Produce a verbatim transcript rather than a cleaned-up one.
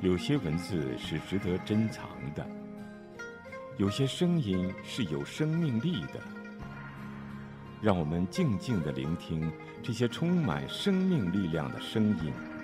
有些文字是值得珍藏的，有些声音是有生命力的。让我们静静地聆听这些充满生命力量的声音。